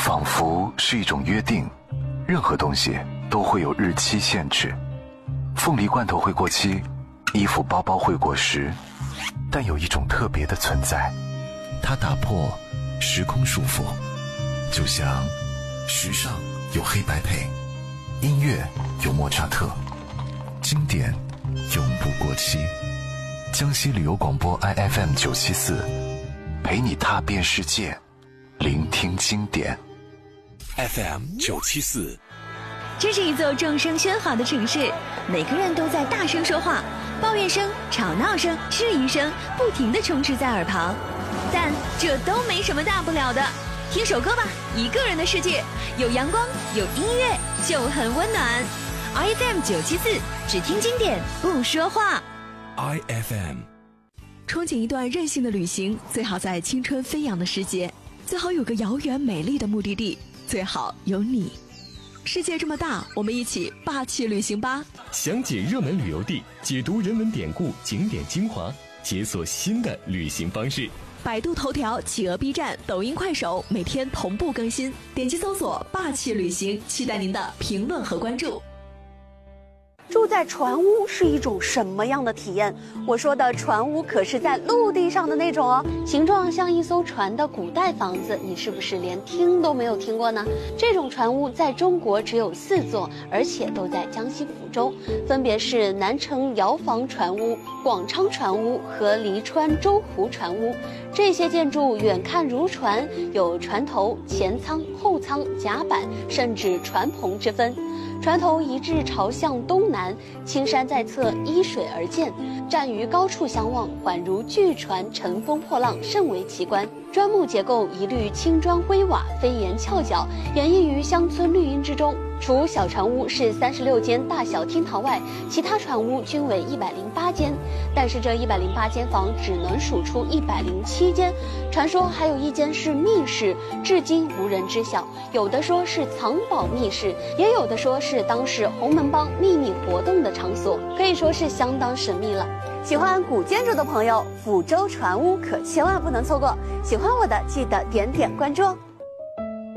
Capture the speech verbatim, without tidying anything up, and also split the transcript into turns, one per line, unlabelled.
仿佛是一种约定，任何东西都会有日期限制。凤梨罐头会过期，衣服包包会过时，但有一种特别的存在，它打破时空束缚，就像时尚有黑白配，音乐有莫扎特，经典永不过期。江西旅游广播 I F M 九七四，陪你踏遍世界，聆听经典。
F M 九七四，
这是一座众声喧哗的城市，每个人都在大声说话，抱怨声、吵闹声、质疑声不停地充斥在耳旁，但这都没什么大不了的。听首歌吧，一个人的世界，有阳光，有音乐，就很温暖。I F M 九七四，只听经典，不说话。
I F M，
憧憬一段任性的旅行，最好在青春飞扬的时节，最好有个遥远美丽的目的地，最好有你。世界这么大，我们一起霸气旅行吧！
详解热门旅游地，解读人文典故、景点精华，解锁新的旅行方式。
百度头条、企鹅 B 站、抖音、快手每天同步更新，点击搜索“霸气旅行”，期待您的评论和关注。
住在船屋是一种什么样的体验？我说的船屋可是在陆地上的那种哦，形状像一艘船的古代房子，你是不是连听都没有听过呢？这种船屋在中国只有四座，而且都在江西抚州，分别是南城窑房船屋、广昌船屋和黎川周湖船屋。这些建筑远看如船，有船头、前舱、后舱、甲板，甚至船篷之分。船头一致朝向东南，青山在侧依水而建，站于高处相望，宛如巨船乘风破浪，甚为奇观。砖木结构一律青砖灰瓦，飞檐翘角，演绎于乡村绿荫之中。除小船屋是三十六间大小厅堂外，其他船屋均为一百零八间，但是这一百零八间房只能数出一百零七间。传说还有一间是密室，至今无人知晓。有的说是藏宝密室，也有的说是当时洪门帮秘密活动的场所，可以说是相当神秘了。喜欢古建筑的朋友，抚州船屋可千万不能错过。喜欢我的，记得点点关注哦。